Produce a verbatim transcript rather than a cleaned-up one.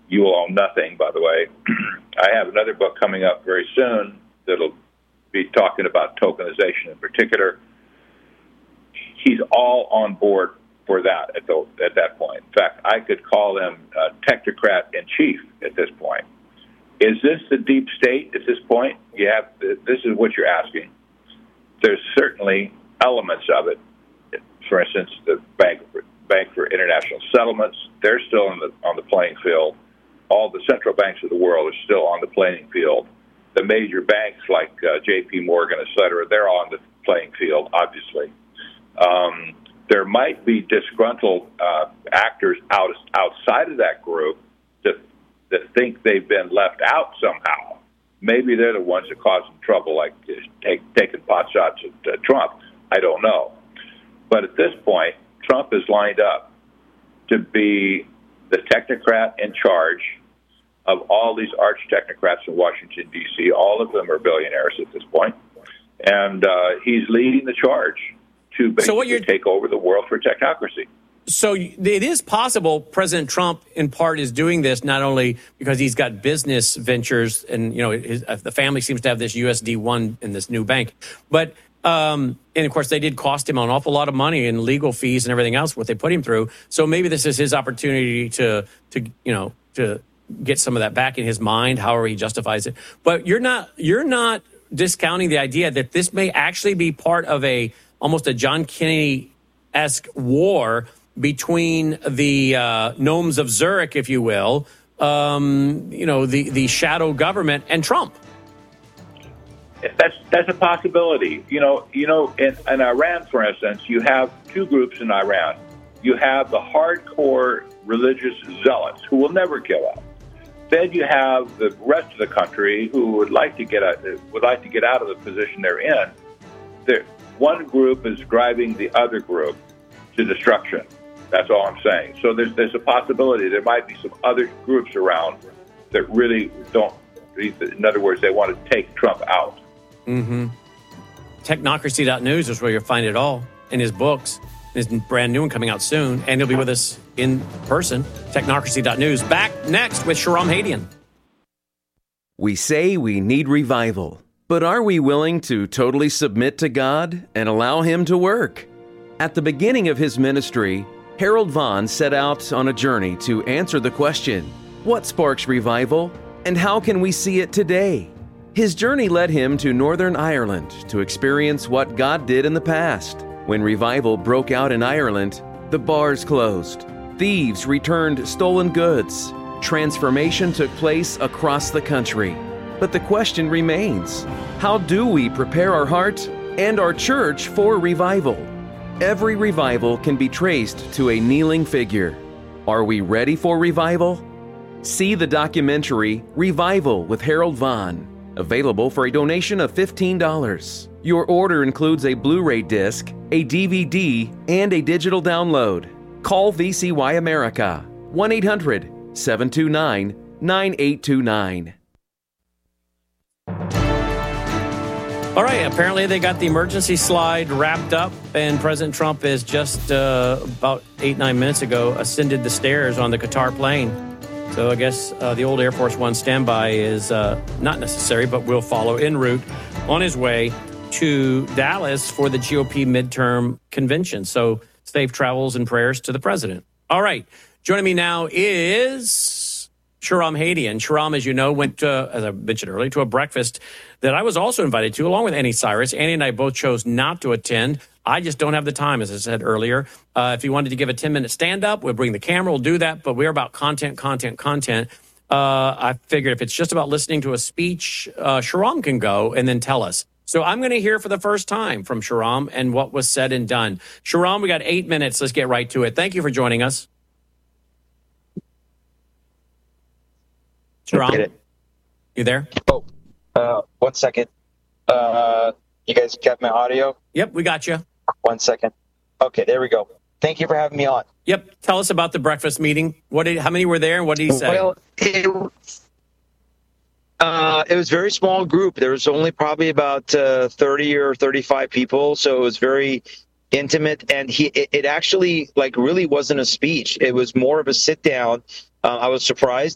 You will own nothing, by the way. I have another book coming up very soon that'll be talking about tokenization in particular. He's all on board for that at, the, at that point. In fact, I could call him a technocrat in chief at this point. Is this the deep state at this point? You have, this is what you're asking. There's certainly elements of it. For instance, the Bank, Bank for International Settlements, they're still on the, on the playing field. All the central banks of the world are still on the playing field. The major banks like uh, J P Morgan, et cetera, they're on the playing field, obviously. Um, there might be disgruntled uh, actors out, outside of that group that, that think they've been left out somehow. Maybe they're the ones that cause them trouble, like take, taking pot shots at uh, Trump. I don't know. But at this point, Trump is lined up to be the technocrat in charge of all these arch technocrats in Washington, D C All of them are billionaires at this point. And uh, he's leading the charge to basically so what you're, take over the world for technocracy. So it is possible President Trump, in part, is doing this not only because he's got business ventures and, you know, his, the family seems to have this U S D one in this new bank, but Um, and, of course, they did cost him an awful lot of money in legal fees and everything else, what they put him through. So maybe this is his opportunity to, to you know, to get some of that back in his mind, however he justifies it. But you're not you're not discounting the idea that this may actually be part of a almost a John Kennedy-esque war between the uh, gnomes of Zurich, if you will, um, you know, the, the shadow government and Trump. That's that's a possibility. You know, you know, in, in Iran, for instance, you have two groups in Iran. You have the hardcore religious zealots who will never give up. Then you have the rest of the country who would like to get out, would like to get out of the position they're in. They're, one group is driving the other group to destruction. That's all I'm saying. So there's there's a possibility there might be some other groups around that really don't. In other words, they want to take Trump out. Mm-hmm. Technocracy dot news is where you'll find it all in his books. His brand new one coming out soon, and he'll be with us in person. Technocracy dot news. Back next with Shahram Hadian. We say we need revival, but are we willing to totally submit to God and allow Him to work? At the beginning of his ministry, Harold Vaughn set out on a journey to answer the question, what sparks revival, and how can we see it today? His journey led him to Northern Ireland to experience what God did in the past. When revival broke out in Ireland, the bars closed. Thieves returned stolen goods. Transformation took place across the country. But the question remains, how do we prepare our heart and our church for revival? Every revival can be traced to a kneeling figure. Are we ready for revival? See the documentary Revival with Harold Vaughn, available for a donation of fifteen dollars. Your order includes a Blu-ray disc, a D V D, and a digital download. Call V C Y America, one eight hundred seven two nine nine eight two nine. All right, apparently they got the emergency slide wrapped up, and President Trump is just uh, about eight, nine minutes ago ascended the stairs on the Qatar plane. So I guess uh, the old Air Force One standby is uh, not necessary, but will follow en route on his way to Dallas for the G O P midterm convention. So safe travels and prayers to the president. All right. Joining me now is Shahram Hadian. Shahram, as you know, went, uh, as I mentioned earlier, to a breakfast that I was also invited to, along with Annie Cyrus. Annie and I both chose not to attend. I just don't have the time, as I said earlier. Uh, if you wanted to give a ten-minute stand-up, we'll bring the camera, we'll do that. But we're about content, content, content. Uh, I figured if it's just about listening to a speech, uh, Shahram can go and then tell us. So I'm going to hear for the first time from Shahram and what was said and done. Shahram, we got eight minutes. Let's get right to it. Thank you for joining us. Shahram, you there? Oh, uh, one second. Uh, you guys got my audio? Yep, we got you. One second. Okay, there we go. Thank you for having me on. Yep. Tell us about the breakfast meeting. What did? How many were there, and what did he say? Well, it, uh, it was a very small group. There was only probably about uh, thirty or thirty-five people, so it was very intimate. And he, it, it actually like really wasn't a speech. It was more of a sit down. Uh, I was surprised.